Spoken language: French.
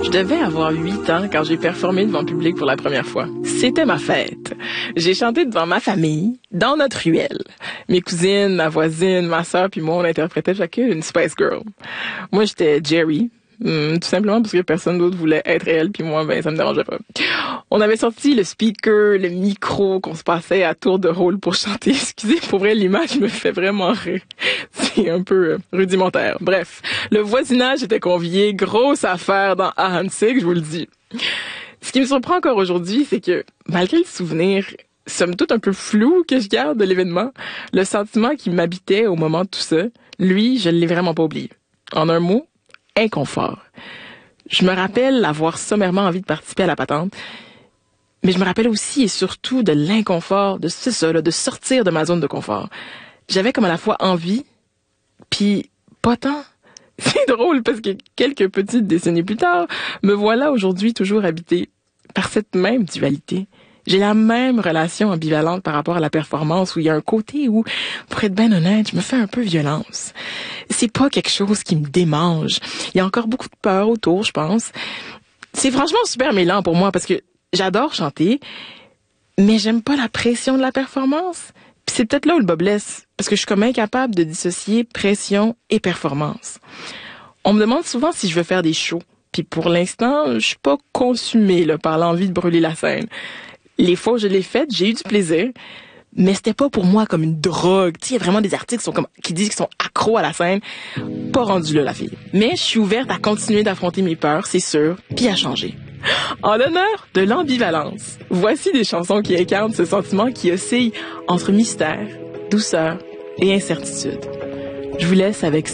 Je devais avoir 8 ans quand j'ai performé devant le public pour la première fois. C'était ma fête. J'ai chanté devant ma famille, dans notre ruelle. Mes cousines, ma voisine, ma sœur puis moi, on interprétait chacune une Spice Girl. Moi, j'étais Jerry. Tout simplement parce que personne d'autre voulait être elle, puis moi, ça me dérangeait pas. On avait sorti le speaker, le micro, qu'on se passait à tour de rôle pour chanter. Excusez, pour vrai, l'image me fait vraiment rire. C'est un peu rudimentaire. Bref, le voisinage était convié, grosse affaire dans Ahansig, je vous le dis. Ce qui me surprend encore aujourd'hui, c'est que, malgré le souvenir, somme toute un peu flou que je garde de l'événement, le sentiment qui m'habitait au moment de tout ça, lui, je l'ai vraiment pas oublié. En un mot, inconfort. Je me rappelle avoir sommairement envie de participer à la patente, mais je me rappelle aussi et surtout de l'inconfort, de sortir de ma zone de confort. J'avais comme à la fois envie, puis pas tant. C'est drôle parce que quelques petites décennies plus tard, me voilà aujourd'hui toujours habité par cette même dualité. J'ai la même relation ambivalente par rapport à la performance où il y a un côté où, pour être bien honnête, je me fais un peu violence. C'est pas quelque chose qui me démange. Il y a encore beaucoup de peur autour, je pense. C'est franchement super mêlant pour moi parce que j'adore chanter, mais j'aime pas la pression de la performance. Puis c'est peut-être là où le bas blesse, parce que je suis comme incapable de dissocier pression et performance. On me demande souvent si je veux faire des shows. Puis pour l'instant, je suis pas consumée par l'envie de brûler la scène. Les fois où je l'ai faite, j'ai eu du plaisir, mais c'était pas pour moi comme une drogue. Tu sais, il y a vraiment des articles qui disent qu'ils sont accros à la scène. Pas rendu là, la fille. Mais je suis ouverte à continuer d'affronter mes peurs, c'est sûr, puis à changer. En l'honneur de l'ambivalence, voici des chansons qui incarnent ce sentiment qui oscille entre mystère, douceur et incertitude. Je vous laisse avec